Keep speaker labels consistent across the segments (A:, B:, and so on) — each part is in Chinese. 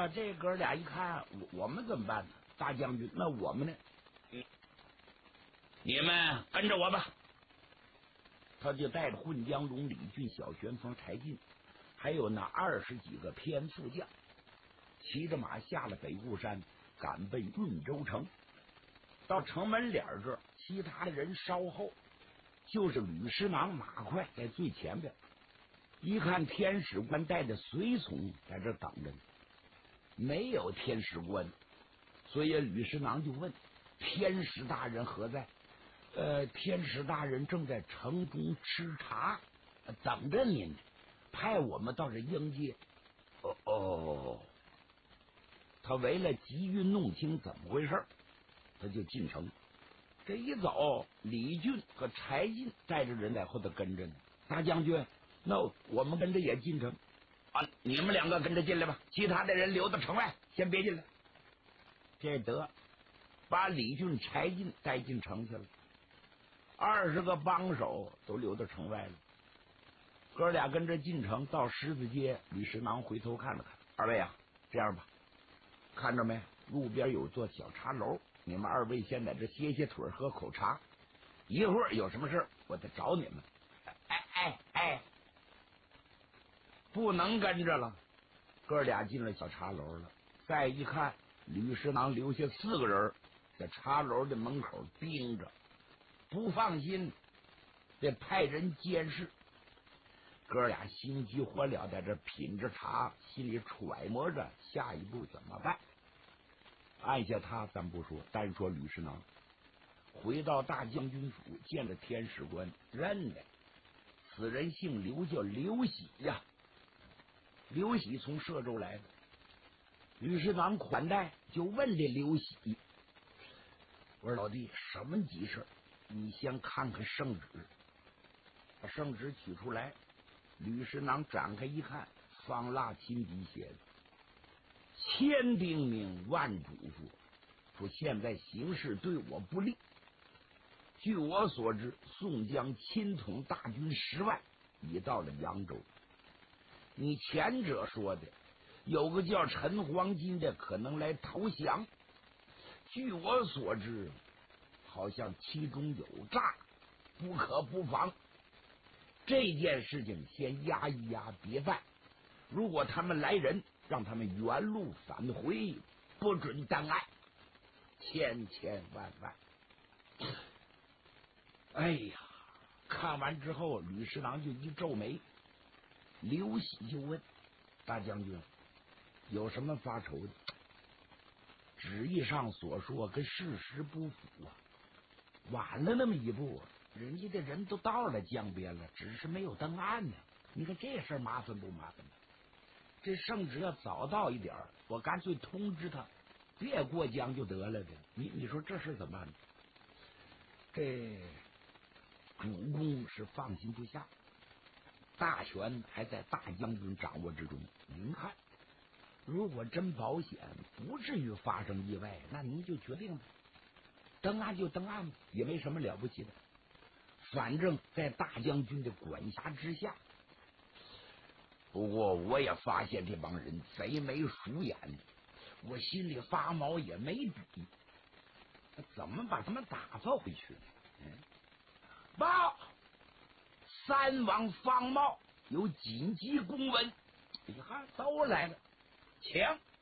A: 这哥俩一看，我们怎么办呢？大将军，那我们呢？你们跟着我吧。他就带着混江龙、李俊、小旋风、柴进，还有那20几个偏副将，骑着马下了北固山，赶奔运州城。到城门脸这儿，其他的人稍后，就是吕师囊、马快在最前边。一看天使官带着随从在这等着呢，没有天使官，所以吕师囊就问：天使大人何在？天使大人正在城中吃茶，等着您，派我们到这迎接。他为了急于弄清怎么回事，他就进城。这一走，李俊和柴进带着人在后头跟着呢。大将军，那我们跟着也进城啊！你们2个跟着进来吧，其他的人留到城外，先别进来。这得把李俊、柴进带进城去了。20个帮手都留到城外了。哥俩跟着进城，到狮子街，李师囊回头看了看，二位啊，这样吧，看着没？路边有座小茶楼，你们2位先在这歇歇腿，喝口茶，一会儿有什么事我再找你们。不能跟着了。哥俩进了小茶楼了，再一看，吕师囊留下4个人在茶楼的门口盯着，不放心，得派人监视。哥俩心急火燎，在这品着茶，心里揣摩着下一步怎么办。按下他咱不说，单说吕师囊回到大将军府，见了天使官，认得此人姓刘，叫刘喜呀。刘喜从歙州来的，吕师囊款待，就问这刘喜：我说老弟，什么急事？你先看看圣旨。把圣旨取出来，吕师囊展开一看，方腊亲笔写的，千叮咛万嘱咐，说现在形势对我不利。据我所知，宋江亲统大军10万，已到了扬州。你前者说的有个叫陈黄金的可能来投降，据我所知，好像其中有诈，不可不防。这件事情先压一压，别办。如果他们来人，让他们原路返回，不准登岸，千千万万。哎呀，看完之后，吕师囊就一皱眉。刘喜就问大将军，有什么发愁的？旨意上所说跟事实不符啊，晚了那么一步，人家的人都到了江边了，只是没有登岸呢。你看这事麻烦不麻烦呢？这圣旨要早到一点，我干脆通知他别过江就得了的。你说这事怎么办呢？这主公是放心不下，大权还在大将军掌握之中。您看，如果真保险，不至于发生意外，那您就决定了，登岸就登岸，也没什么了不起的。反正在大将军的管辖之下。不过我也发现这帮人贼眉鼠眼，我心里发毛也没底，怎么把他们打发回去呢？报三王方茂有紧急公文。你看都来了，请。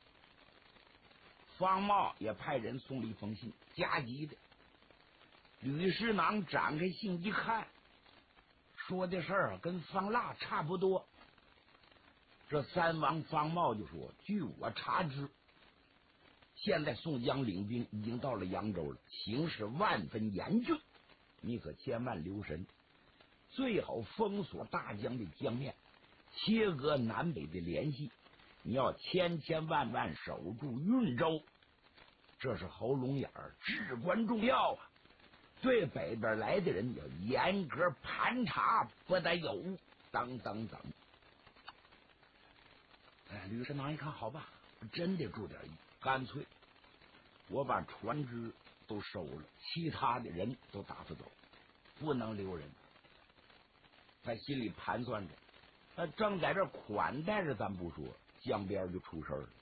A: 方茂也派人送了一封信，加急的。吕师囊展开信一看，说的事儿跟方腊差不多。这三王方茂就说，据我查知，现在宋江领兵已经到了扬州了，形势万分严峻，你可千万留神，最好封锁大江的江面，切割南北的联系，你要千千万万守住运州，这是喉咙眼儿，至关重要啊！对北边来的人要严格盘查，不得有误，等等等。吕师囊一看，好吧，真得注点意，干脆我把船只都收了，其他的人都打发走，不能留人。他心里盘算着，他正在这款待着，咱不说，江边就出事了。